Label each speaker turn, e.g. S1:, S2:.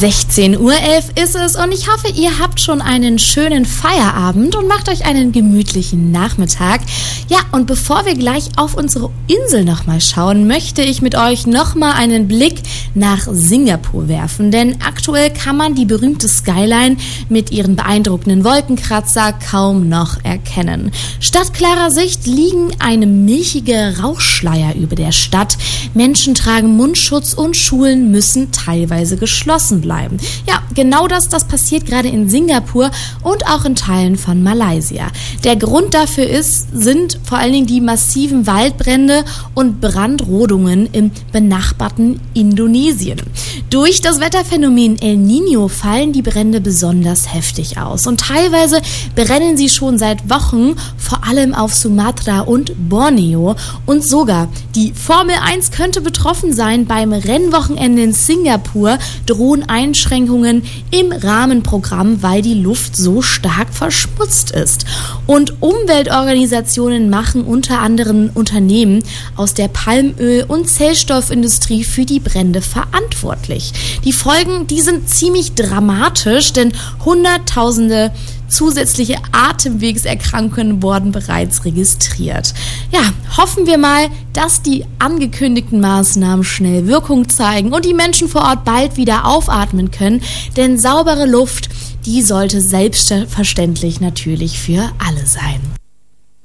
S1: 16:11 Uhr ist es und ich hoffe, ihr habt schon einen schönen Feierabend und macht euch einen gemütlichen Nachmittag. Ja, und bevor wir gleich auf unsere Insel nochmal schauen, möchte ich mit euch nochmal einen Blick nach Singapur werfen, denn aktuell kann man die berühmte Skyline mit ihren beeindruckenden Wolkenkratzer kaum noch erkennen. Statt klarer Sicht liegen eine milchige Rauchschleier über der Stadt. Menschen tragen Mundschutz und Schulen müssen teilweise geschlossen bleiben. Ja, genau das passiert gerade in Singapur und auch in Teilen von Malaysia. Der Grund dafür sind vor allen Dingen die massiven Waldbrände und Brandrodungen im benachbarten Indonesien. Durch das Wetterphänomen El Niño fallen die Brände besonders heftig aus und teilweise brennen sie schon seit Wochen, vor allem auf Sumatra und Borneo, und sogar die Formel 1 könnte betroffen sein. Beim Rennwochenende in Singapur drohen Einschränkungen im Rahmenprogramm, weil die Luft so stark verschmutzt ist. Und Umweltorganisationen machen unter anderem Unternehmen aus der Palmöl- und Zellstoffindustrie für die Brände verantwortlich. Die Folgen, die sind ziemlich dramatisch, denn Hunderttausende zusätzliche Atemwegserkrankungen wurden bereits registriert. Ja, hoffen wir mal, dass die angekündigten Maßnahmen schnell Wirkung zeigen und die Menschen vor Ort bald wieder aufatmen können, denn saubere Luft, die sollte selbstverständlich natürlich für alle sein.